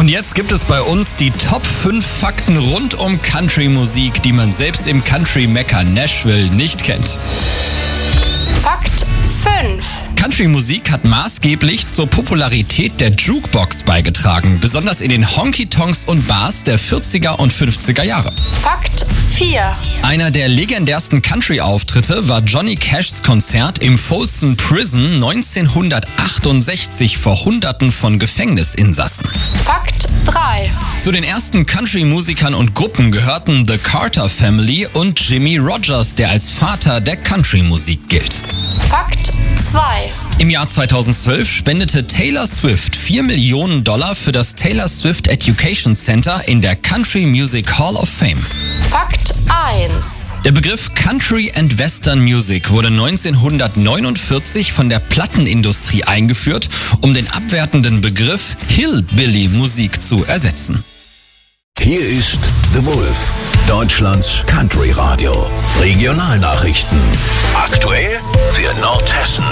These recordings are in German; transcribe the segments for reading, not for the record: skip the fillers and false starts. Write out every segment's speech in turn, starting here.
Und jetzt gibt es bei uns die Top 5 Fakten rund um Country-Musik, die man selbst im Country-Mekka Nashville nicht kennt. Fakt 5. Country-Musik hat maßgeblich zur Popularität der Jukebox beigetragen, besonders in den Honky-Tonks und Bars der 40er und 50er Jahre. Fakt 4. Einer der legendärsten Country-Auftritte war Johnny Cashs Konzert im Folsom Prison 1968 vor Hunderten von Gefängnisinsassen. Fakt 3. Zu den ersten Country-Musikern und Gruppen gehörten The Carter Family und Jimmie Rodgers, der als Vater der Country-Musik gilt. Fakt 2. Im Jahr 2012 spendete Taylor Swift $4 Millionen für das Taylor Swift Education Center in der Country Music Hall of Fame. Fakt 1. Der Begriff Country and Western Music wurde 1949 von der Plattenindustrie eingeführt, um den abwertenden Begriff Hillbilly-Musik zu ersetzen. Hier ist The Wolf, Deutschlands Country-Radio. Regionalnachrichten. Aktuell für Nordhessen.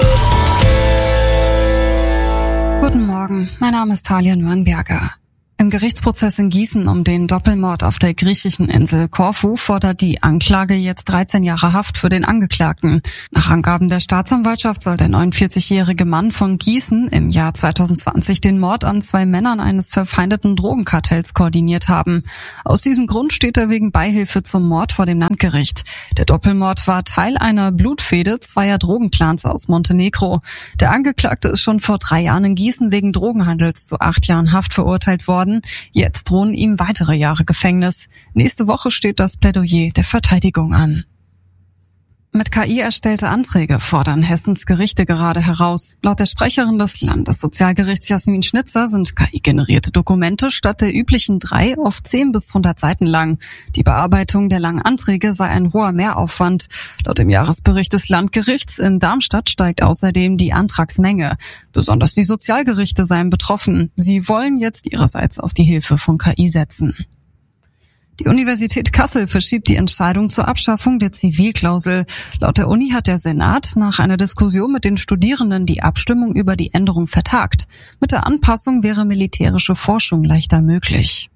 Guten Morgen, mein Name ist Talia Nürnberger. Im Gerichtsprozess in Gießen um den Doppelmord auf der griechischen Insel Korfu fordert die Anklage jetzt 13 Jahre Haft für den Angeklagten. Nach Angaben der Staatsanwaltschaft soll der 49-jährige Mann von Gießen im Jahr 2020 den Mord an 2 Männern eines verfeindeten Drogenkartells koordiniert haben. Aus diesem Grund steht er wegen Beihilfe zum Mord vor dem Landgericht. Der Doppelmord war Teil einer Blutfehde zweier Drogenclans aus Montenegro. Der Angeklagte ist schon vor 3 Jahren in Gießen wegen Drogenhandels zu 8 Jahren Haft verurteilt worden. Jetzt drohen ihm weitere Jahre Gefängnis. Nächste Woche steht das Plädoyer der Verteidigung an. Mit KI erstellte Anträge fordern Hessens Gerichte gerade heraus. Laut der Sprecherin des Landessozialgerichts Jasmin Schnitzer sind KI-generierte Dokumente statt der üblichen 3 oft 10 bis 100 Seiten lang. Die Bearbeitung der langen Anträge sei ein hoher Mehraufwand. Laut dem Jahresbericht des Landgerichts in Darmstadt steigt außerdem die Antragsmenge. Besonders die Sozialgerichte seien betroffen. Sie wollen jetzt ihrerseits auf die Hilfe von KI setzen. Die Universität Kassel verschiebt die Entscheidung zur Abschaffung der Zivilklausel. Laut der Uni hat der Senat nach einer Diskussion mit den Studierenden die Abstimmung über die Änderung vertagt. Mit der Anpassung wäre militärische Forschung leichter möglich.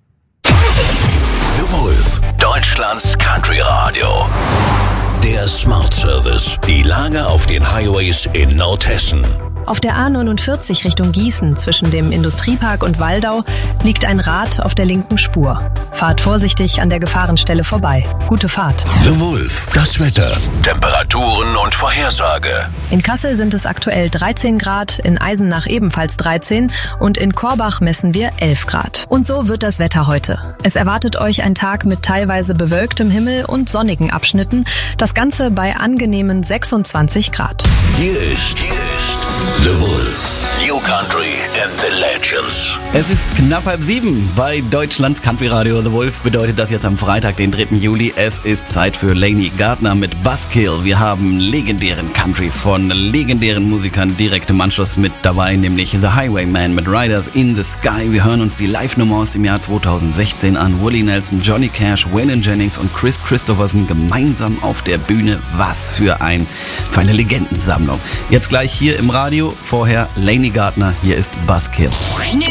The Wolf, Deutschlands Country Radio. Der Smart Service. Die Lage auf den Highways in Nordhessen. Auf der A49 Richtung Gießen zwischen dem Industriepark und Waldau liegt ein Rad auf der linken Spur. Fahrt vorsichtig an der Gefahrenstelle vorbei. Gute Fahrt. The Wolf, das Wetter, Temperaturen und Vorhersage. In Kassel sind es aktuell 13 Grad, in Eisenach ebenfalls 13 und in Korbach messen wir 11 Grad. Und so wird das Wetter heute. Es erwartet euch ein Tag mit teilweise bewölktem Himmel und sonnigen Abschnitten. Das Ganze bei angenehmen 26 Grad. Hier ist The Wolf. New Country and the Legends. Es ist knapp 6:30 bei Deutschlands Country Radio. The Wolf bedeutet das jetzt am Freitag, den 3. Juli. Es ist Zeit für Lainey Gardner mit Buzzkill. Wir haben legendären Country von legendären Musikern direkt im Anschluss mit dabei, nämlich The Highwayman mit Riders in the Sky. Wir hören uns die Live-Nummer aus dem Jahr 2016 an. Willie Nelson, Johnny Cash, Waylon Jennings und Chris Christopherson gemeinsam auf der Bühne. Was für eine Legendensammlung. Jetzt gleich hier im Radio. Vorher Lainey Gardner. Hier ist Buzzkill. New